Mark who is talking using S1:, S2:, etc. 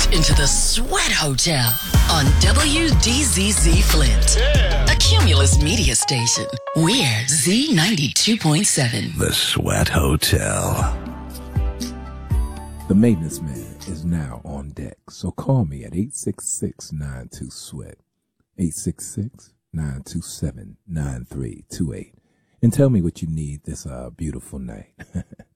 S1: into the Sweat Hotel on WDZZ Flint, a Cumulus media station. We're Z92.7.
S2: The Sweat Hotel.
S3: The maintenance man is now on deck, so call me at 866-92-SWEAT, 866-927-9328, and tell me what you need this beautiful night.